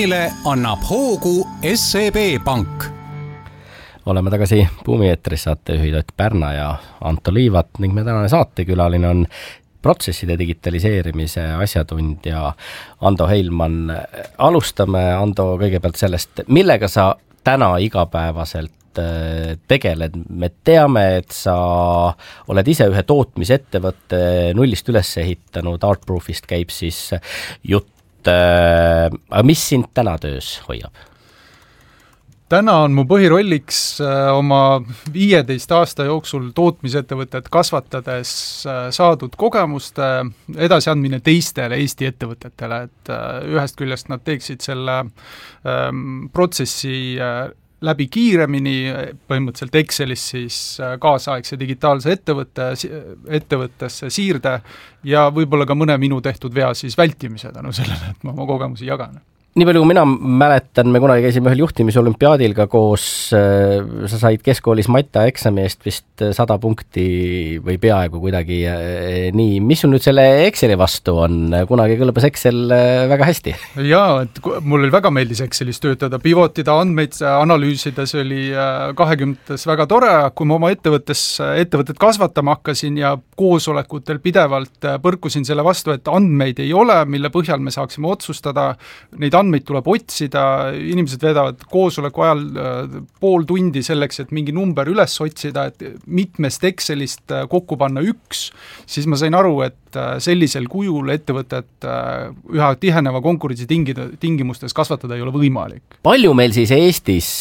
innovatsioonile annab hoogu SEB Pank. Oleme tagasi Buumi-eetris, saatejuhid Ott Pärna ja Anto Liivat ning me tänane saatekülaline on protsesside digitaliseerimise asjatundja Ando Heilmann. Alustame, Ando, kõigepealt sellest, millega sa täna igapäevaselt tegeled. Me teame, et sa oled ise ühe tootmisettevõtte nullist üles ehitanud, Artproofist käib siis jutt. Aga mis sind täna töös hoiab? Täna on mu põhirolliks oma 15 aasta jooksul tootmisettevõtet kasvatades saadud kogemuste edasiandmine teistele Eesti ettevõtetele, et ühest küljest nad teeksid selle protsessi läbi kiiremini, põhimõtteliselt Excelis siis kaasaegse digitaalse ettevõttesse siirde ja võib-olla ka mõne minu tehtud vea siis vältimise tänu sellele, et ma oma kogemusi jagan. Nii palju kui mina mäletan, me kunagi käisime ühel juhtimisolümpiaadil ka koos, sa said keskkoolis Mata eksami eest vist 100 punkti või peaaegu kuidagi nii. Mis sul nüüd selle Exceli vastu on? Kunagi kõlbas Excel väga hästi. Jaa, et mul oli väga meeldis Excelis töötada, pivotida, andmeid analüüsida, see oli 20-tes väga tore, kui ma oma ettevõtet kasvatama hakkasin ja koosolekutel pidevalt põrkusin selle vastu, et andmeid ei ole, mille põhjal me saaksime otsustada, neid andmeid tuleb otsida, inimesed vedavad koosoleku ajal pool tundi selleks, et mingi number üles otsida, et mitmest Excelist kokku panna üks, siis ma sain aru, et sellisel kujul ettevõtet üha tiheneva konkurentsi tingimustes kasvatada ei ole võimalik. Palju meil siis Eestis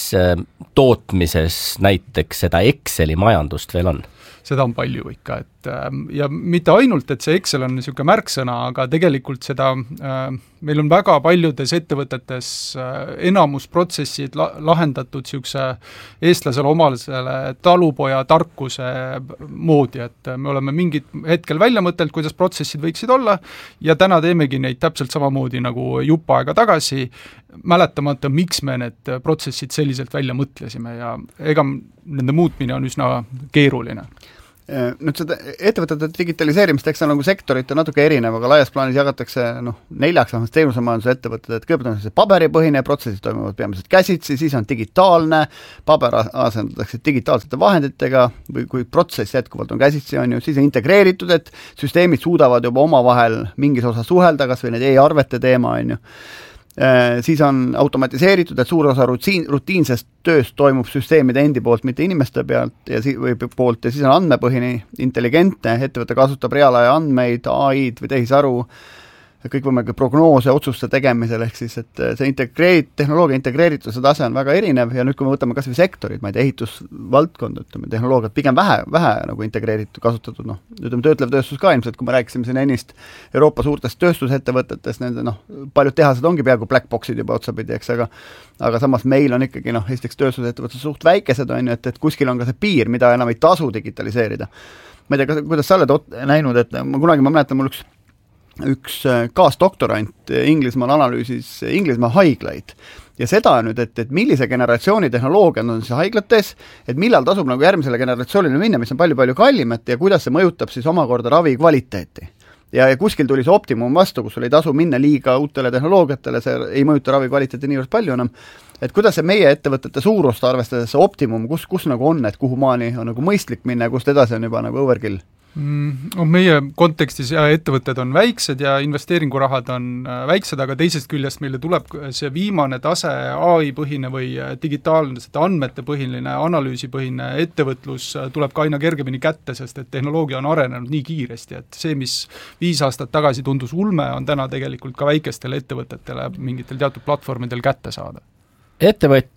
tootmises näiteks seda Exceli majandust veel on? Seda on palju ikka, et ja mitte ainult, et see Excel on niisugune märksõna, aga tegelikult seda, meil on väga paljudes ettevõtetes enamusprotsessid lahendatud niisuguse eestlasele omasele talupoja tarkuse moodi, et me oleme mingit hetkel välja mõtelt, kuidas protsessid võiksid olla ja täna teemegi neid täpselt samamoodi nagu jupp aega tagasi, mäletamata, miks me need protsessid selliselt välja mõtlesime ja ega nende muutmine on üsna keeruline. Nüüd seda ettevõtete digitaliseerimist, eks on nagu sektorit on natuke erinev, aga laias plaanis jagatakse 4 teenusemajanduse ettevõtted, et kõigepealt on see paberipõhine, protsessid toimuvad peamiselt käsitsi, siis on digitaalne, paber asendatakse digitaalsete vahenditega või kui protsess jätkuvalt on käsitsi, on ju, siis on integreeritud, et süsteemid suudavad juba omavahel mingis osas suhelda, kas või need e-arvete teema, on ju. Siis on automatiseeritud, et suur osa rutiinsest tööst toimub süsteemide endi poolt, mitte inimeste pealt ja siis on andmepõhine, intelligentne, ettevõte kasutab reaalaja andmeid, AI-d või tehisaru, kõikvõimalikke prognoose otsuste tegemisel, ehk siis, et see tehnoloogia integreerituse tase on väga erinev ja nüüd, kui me võtame kas või sektorid, ma ei tea, ehitusvaldkond, ütleme, tehnoloogiat pigem vähe nagu integreeritud, kasutatud, ütleme, töötlev tööstus ka ilmselt, kui me rääkisime siin ennist Euroopa suurtest tööstusettevõtetest, nende, paljud tehased ongi peaaegu black boxid juba otsapidi, eks, aga samas meil on ikkagi, esiteks tööstusettevõtted suht väikesed, on ju, et kuskil on ka see piir, mida enam ei tasu digitaliseerida. Ma ei tea, kuidas sa oled näinud, et ma mäletan, mul üks kaasdoktorant Inglismaal analüüsis Inglismaa haiglaid ja seda nüüd, et millise generatsiooni tehnoloogia on siis haiglates, et millal tasub nagu järgmisele generatsioonile minna, mis on palju-palju kallimat ja kuidas see mõjutab siis omakorda ravi kvaliteeti. Ja kuskil tuli see optimum vastu, kus ei tasu minna liiga uutele tehnoloogiatele, see ei mõjuta ravi kvaliteeti niivõrd palju enam. Et kuidas see meie ettevõtete suurust arvestades see optimum, kus nagu on, et kuhu maani on nagu mõistlik minna ja kust edasi on juba nagu overkill? Meie kontekstis ettevõtted on väiksed ja investeeringurahad on väiksed, aga teisest küljest meile tuleb see viimane tase AI-põhine või digitaalsete andmete põhiline, analüüsipõhine ettevõtlus tuleb ka aina kergemini kätte, sest et tehnoloogia on arenenud nii kiiresti, et see, mis 5 aastat tagasi tundus ulme, on täna tegelikult ka väikestele ettevõtetele mingitel teatud platvormidel kätte saada. Ettevõtja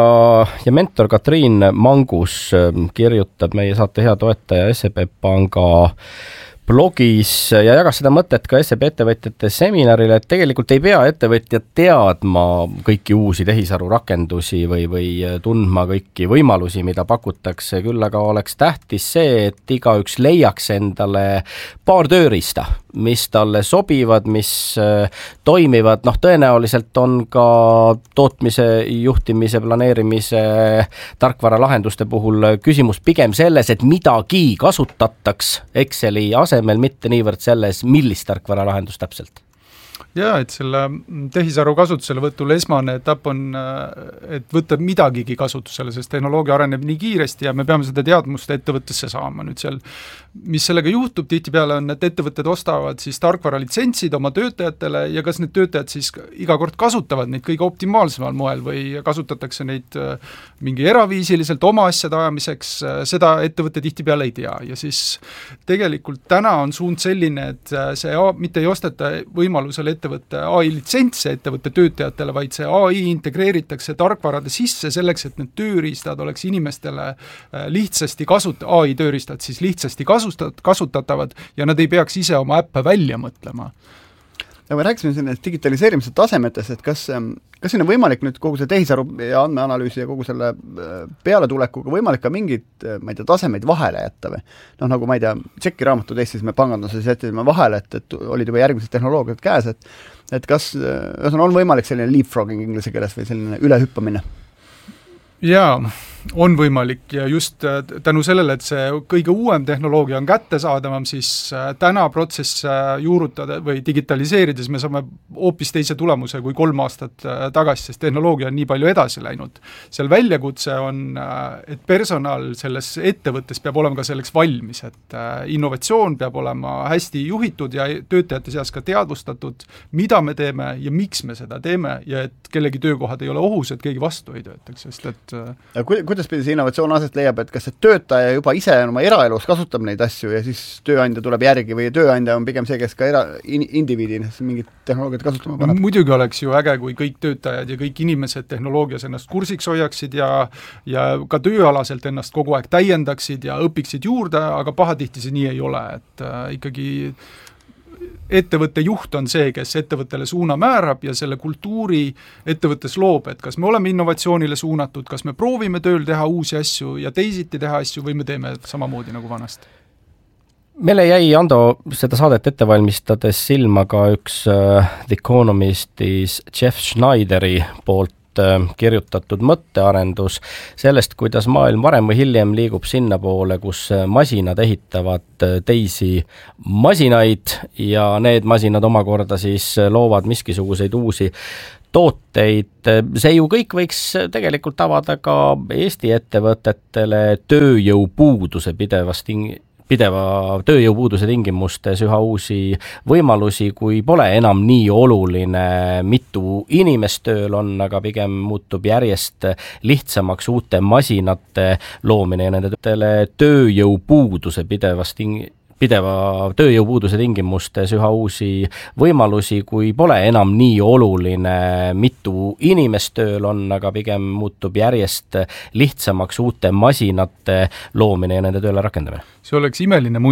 ja mentor Katriin Mangus kirjutab meie saate hea toetaja SEB Panga blogis ja jagas seda mõtet ka SEB ettevõtjate seminarile, et tegelikult ei pea ettevõtjad teadma kõiki uusi tehisaru rakendusi või tundma kõiki võimalusi, mida pakutakse, küll aga oleks tähtis see, et igaüks leiaks endale paar tööriista, mis talle sobivad, mis toimivad, tõenäoliselt on ka tootmise, juhtimise, planeerimise, tarkvaralahenduste puhul küsimus pigem selles, et midagi kasutataks Exceli asemel, mitte niivõrd selles, millist tarkvaralahendust täpselt. Jaa, et selle tehisaru kasutuselevõtul esmane etapp on, et võtta midagigi kasutusele, sest tehnoloogia areneb nii kiiresti ja me peame seda teadmust ettevõttesse saama. Nüüd seal, mis sellega juhtub, tihtipeale on, et ettevõtted ostavad siis tarkvara litsentsid oma töötajatele ja kas need töötajad siis iga kord kasutavad neid kõige optimaalsemal moel või kasutatakse neid mingi eraviisiliselt oma asjade ajamiseks, seda ettevõtte tihtipeale ei tea. Ja siis tegelikult täna on suund selline, et see mitte ei osteta võimalusel ettevõtte AI litsentse ettevõtte töötajatele, vaid see AI integreeritakse tarkvarade sisse selleks, et need tööriistad oleks inimestele lihtsasti AI tööriistad siis lihtsasti kasutatavad ja nad ei peaks ise oma äppe välja mõtlema. Ja me rääkisime sellest digitaliseerimise tasemetest, et kas siin on võimalik nüüd kogu see tehisaru ja andmeanalüüsi ja kogu selle pealetulekuga võimalik ka mingid, ma ei tea, tasemeid vahele jätta või? Nagu ma ei tea, tšekiraamatud Eestis me panganduses jättisime vahele, et olid juba järgmised tehnoloogiad käes, et kas on võimalik selline leapfrogging inglise keeles või selline ülehüppamine? Jaa, on võimalik ja just tänu sellele, et see kõige uuem tehnoloogia on kättesaadavam, siis täna protsess juurutada või digitaliseerides me saame hoopis teise tulemuse kui 3 aastat tagasi, sest tehnoloogia on nii palju edasi läinud. Seal väljakutse on, et personal selles ettevõttes peab olema ka selleks valmis, et innovatsioon peab olema hästi juhitud ja töötajate seas ka teadvustatud, mida me teeme ja miks me seda teeme ja et kellegi töökohad ei ole ohus, et keegi vastu ei töötaks, sest et kuidas pidi see innovatsioon aset leiab, et kas see töötaja juba ise oma eraelus kasutab neid asju ja siis tööandja tuleb järgi või tööandja on pigem see, kes ka indiviidina mingit tehnoloogiat kasutama paneb? Muidugi oleks ju äge, kui kõik töötajad ja kõik inimesed tehnoloogias ennast kursiks hoiaksid ja ka tööalaselt ennast kogu aeg täiendaksid ja õpiksid juurde, aga pahatihti see nii ei ole, et ikkagi ettevõtte juht on see, kes ettevõttele suuna määrab ja selle kultuuri ettevõttes loob, et kas me oleme innovatsioonile suunatud, kas me proovime tööl teha uusi asju ja teisiti teha asju või me teeme samamoodi nagu vanasti. Meile jäi, Ando, seda saadet ette valmistades silma ka üks The Economistis Jeff Schneideri poolt kirjutatud mõttearendus sellest, kuidas maailm varem või hiljem liigub sinna poole, kus masinad ehitavad teisi masinaid ja need masinad omakorda siis loovad miskisuguseid uusi tooteid. See ju kõik võiks tegelikult avada ka Eesti ettevõtetele tööjõupuuduse pideva tööjõupuuduse tingimustes üha uusi võimalusi, kui pole enam nii oluline, mitu inimest tööl on, aga pigem muutub järjest lihtsamaks uute masinate loomine ja nende tööjõupuuduse pideva tööjõupuuduse tingimustes üha uusi võimalusi, kui pole enam nii oluline, mitu inimest tööl on, aga pigem muutub järjest lihtsamaks uute masinate loomine ja nende tööle rakendamine. See oleks imeline